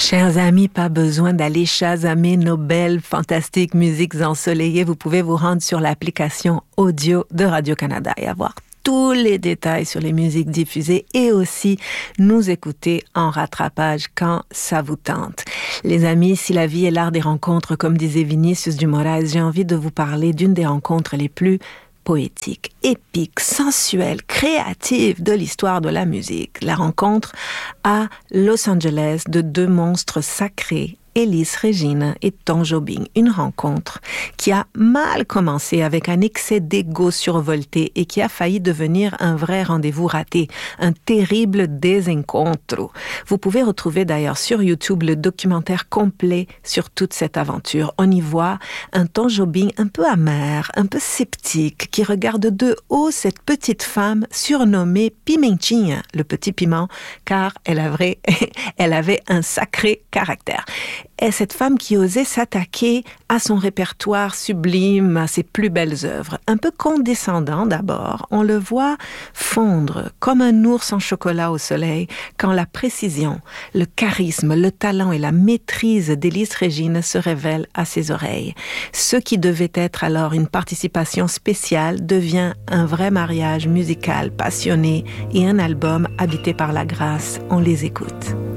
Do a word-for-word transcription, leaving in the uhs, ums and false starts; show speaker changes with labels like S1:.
S1: Chers amis, pas besoin d'aller chasamer nos belles, fantastiques musiques ensoleillées. Vous pouvez vous rendre sur l'application audio de Radio-Canada et avoir tous les détails sur les musiques diffusées et aussi nous écouter en rattrapage quand ça vous tente. Les amis, si la vie est l'art des rencontres, comme disait Vinicius de Moraes, j'ai envie de vous parler d'une des rencontres les plus poétique, épique, sensuelle, créative de l'histoire de la musique. La rencontre à Los Angeles de deux monstres sacrés, Elis Regina et Tom Jobim. Une rencontre qui a mal commencé avec un excès d'ego survolté et qui a failli devenir un vrai rendez-vous raté, un terrible desencontro. Vous pouvez retrouver d'ailleurs sur YouTube le documentaire complet sur toute cette aventure. On y voit un Tom Jobim un peu amer, un peu sceptique, qui regarde de haut cette petite femme surnommée Pimentinha, le petit piment, car elle avait, elle avait un sacré caractère. Et cette femme qui osait s'attaquer à son répertoire sublime, à ses plus belles œuvres. Un peu condescendant d'abord, on le voit fondre comme un ours en chocolat au soleil quand la précision, le charisme, le talent et la maîtrise d'Elis Regina se révèlent à ses oreilles. Ce qui devait être alors une participation spéciale devient un vrai mariage musical passionné et un album habité par la grâce. On les écoute.